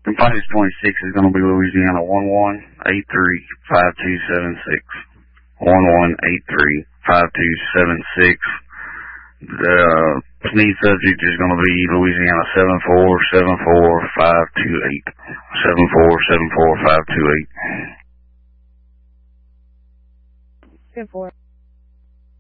Complaints 26 is going to be Louisiana 1183-5276. 1183-5276. The need subject is going to be Louisiana 7474528. 7474528. 10-4.